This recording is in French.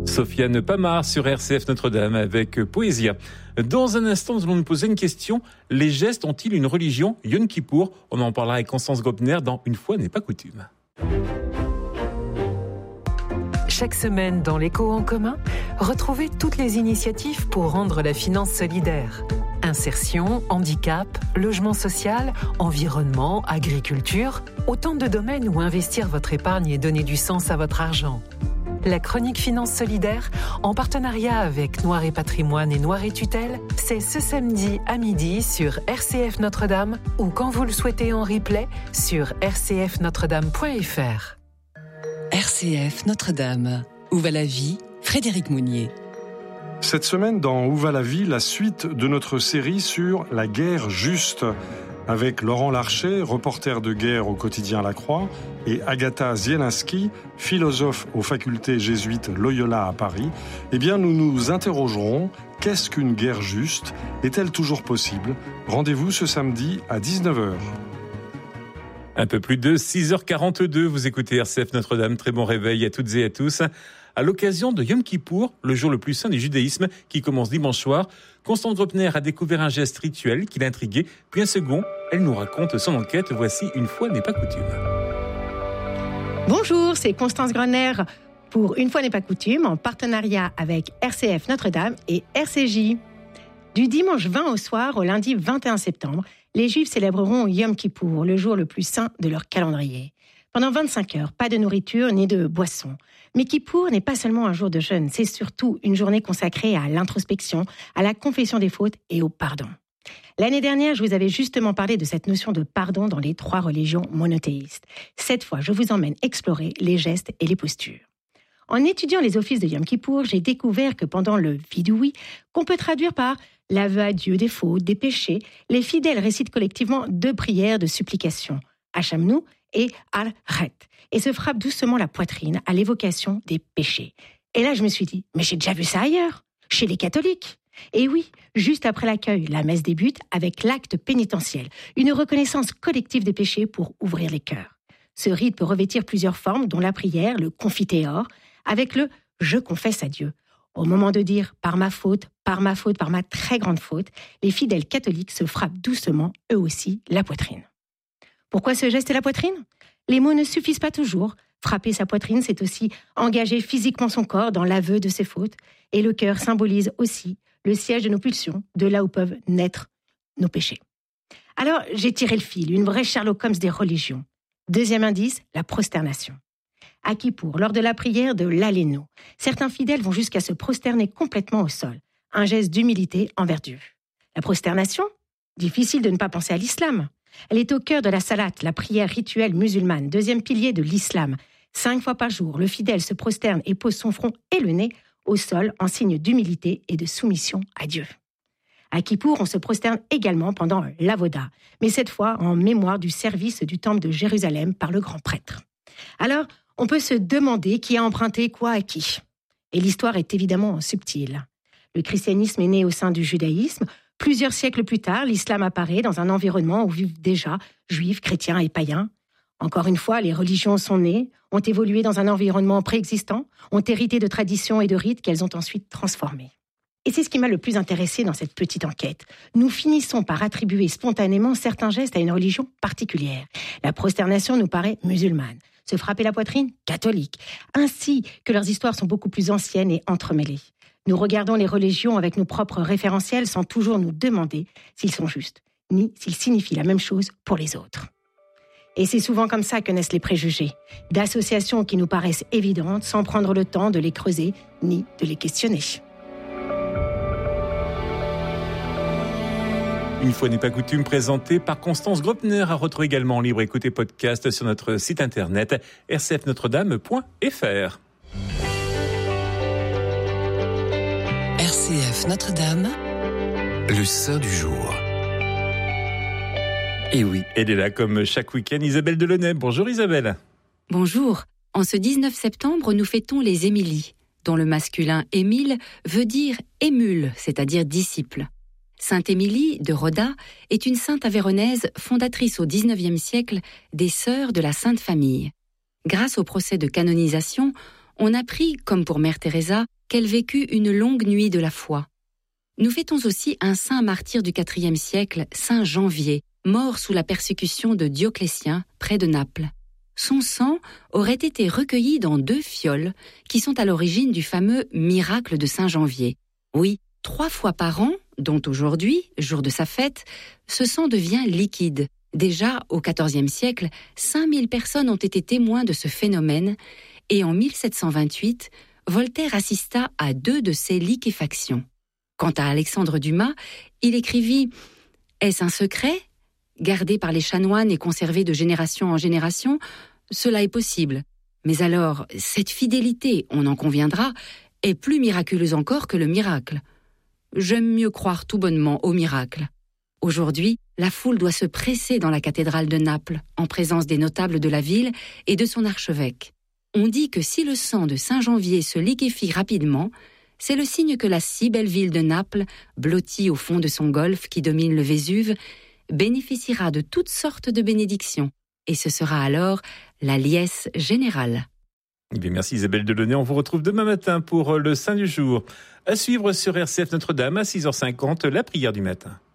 Sofiane Pamar sur RCF Notre-Dame avec Poésia. Dans un instant, nous allons nous poser une question. Les gestes ont-ils une religion? Yom Kippour, on en parlera avec Constance Grobner dans Une fois n'est pas coutume. Chaque semaine dans l'Écho en commun, retrouvez toutes les initiatives pour rendre la finance solidaire. Insertion, handicap, logement social, environnement, agriculture, autant de domaines où investir votre épargne et donner du sens à votre argent. La chronique Finance Solidaire, en partenariat avec Noir et Patrimoine et Noir et Tutelle, c'est ce samedi à midi sur RCF Notre-Dame ou quand vous le souhaitez en replay sur rcfnotredame.fr. RCF Notre-Dame. Où va la vie? Frédéric Mounier. Cette semaine, dans Où va la vie, la suite de notre série sur la guerre juste, avec Laurent Larcher, reporter de guerre au quotidien La Croix, et Agatha Zielinski, philosophe aux facultés jésuites Loyola à Paris. Eh bien, nous nous interrogerons, qu'est-ce qu'une guerre juste? Est-elle toujours possible? Rendez-vous ce samedi à 19h. Un peu plus de 6h42, vous écoutez RCF Notre-Dame. Très bon réveil à toutes et à tous. À l'occasion de Yom Kippour, le jour le plus saint du judaïsme, qui commence dimanche soir, Constance Grobner a découvert un geste rituel qui l'a intriguée. Puis un second, elle nous raconte son enquête. Voici Une fois n'est pas coutume. Bonjour, c'est Constance Grobner pour Une fois n'est pas coutume, en partenariat avec RCF Notre-Dame et RCJ. Du dimanche 20 au soir au lundi 21 septembre, les Juifs célébreront Yom Kippour, le jour le plus saint de leur calendrier. Pendant 25 heures, pas de nourriture ni de boisson. Mais Kippour n'est pas seulement un jour de jeûne, c'est surtout une journée consacrée à l'introspection, à la confession des fautes et au pardon. L'année dernière, je vous avais justement parlé de cette notion de pardon dans les 3 religions monothéistes. Cette fois, je vous emmène explorer les gestes et les postures. En étudiant les offices de Yom Kippour, j'ai découvert que pendant le Vidouï, qu'on peut traduire par l'aveu à Dieu des fautes, des péchés, les fidèles récitent collectivement 2 prières de supplication, Hachamnu et Al-Ret, et se frappent doucement la poitrine à l'évocation des péchés. Et là, je me suis dit, mais j'ai déjà vu ça ailleurs, chez les catholiques. Et oui, juste après l'accueil, la messe débute avec l'acte pénitentiel, une reconnaissance collective des péchés pour ouvrir les cœurs. Ce rite peut revêtir plusieurs formes, dont la prière, le confiteor, avec le « je confesse à Dieu ». Au moment de dire « par ma faute, par ma très grande faute », les fidèles catholiques se frappent doucement, eux aussi, la poitrine. Pourquoi ce geste et la poitrine? Les mots ne suffisent pas toujours. Frapper sa poitrine, c'est aussi engager physiquement son corps dans l'aveu de ses fautes. Et le cœur symbolise aussi le siège de nos pulsions, de là où peuvent naître nos péchés. Alors, j'ai tiré le fil, une vraie Sherlock Holmes des religions. Deuxième indice, la prosternation. À Kippour, lors de la prière de l'Aléno, certains fidèles vont jusqu'à se prosterner complètement au sol, un geste d'humilité envers Dieu. La prosternation? Difficile de ne pas penser à l'islam. Elle est au cœur de la salat, la prière rituelle musulmane, 2e pilier de l'islam. 5 fois par jour, le fidèle se prosterne et pose son front et le nez au sol en signe d'humilité et de soumission à Dieu. À Kippour, on se prosterne également pendant l'avoda, mais cette fois en mémoire du service du temple de Jérusalem par le grand prêtre. Alors, on peut se demander qui a emprunté quoi à qui. Et l'histoire est évidemment subtile. Le christianisme est né au sein du judaïsme. Plusieurs siècles plus tard, l'islam apparaît dans un environnement où vivent déjà juifs, chrétiens et païens. Encore une fois, les religions sont nées, ont évolué dans un environnement préexistant, ont hérité de traditions et de rites qu'elles ont ensuite transformés. Et c'est ce qui m'a le plus intéressé dans cette petite enquête. Nous finissons par attribuer spontanément certains gestes à une religion particulière. La prosternation nous paraît musulmane. Se frapper la poitrine, catholique. Ainsi que leurs histoires sont beaucoup plus anciennes et entremêlées. Nous regardons les religions avec nos propres référentiels sans toujours nous demander s'ils sont justes, ni s'ils signifient la même chose pour les autres. Et c'est souvent comme ça que naissent les préjugés, d'associations qui nous paraissent évidentes sans prendre le temps de les creuser ni de les questionner. Une fois n'est pas coutume, présentée par Constance Grobner, à retrouver également en libre écoute et podcast sur notre site internet rcfnotredame.fr. RCF Notre-Dame, le saint du jour. Et oui, elle est là comme chaque week-end, Isabelle Delaunay. Bonjour Isabelle. Bonjour. En ce 19 septembre, nous fêtons les Émilies, dont le masculin Émile veut dire émule, c'est-à-dire disciple. Sainte Émilie de Roda est une sainte avéronaise fondatrice au XIXe siècle des Sœurs de la Sainte Famille. Grâce au procès de canonisation, on a pris, comme pour Mère Teresa, qu'elle vécut une longue nuit de la foi. Nous fêtons aussi un saint martyr du IVe siècle, saint Janvier, mort sous la persécution de Dioclétien, près de Naples. Son sang aurait été recueilli dans 2 fioles qui sont à l'origine du fameux miracle de Saint Janvier. Oui, 3 fois par an, dont aujourd'hui, jour de sa fête, ce sang devient liquide. Déjà, au XIVe siècle, 5000 personnes ont été témoins de ce phénomène et en 1728, Voltaire assista à 2 de ces liquéfactions. Quant à Alexandre Dumas, il écrivit « Est-ce un secret ? Gardé par les chanoines et conservé de génération en génération, cela est possible. Mais alors, cette fidélité, on en conviendra, est plus miraculeuse encore que le miracle. J'aime mieux croire tout bonnement au miracle. » Aujourd'hui, la foule doit se presser dans la cathédrale de Naples, en présence des notables de la ville et de son archevêque. On dit que si le sang de Saint Janvier se liquéfie rapidement, c'est le signe que la si belle ville de Naples, blottie au fond de son golfe qui domine le Vésuve, bénéficiera de toutes sortes de bénédictions. Et ce sera alors la liesse générale. Eh bien, merci Isabelle Delaunay. On vous retrouve demain matin pour le Saint du jour. À suivre sur RCF Notre-Dame à 6h50, la prière du matin.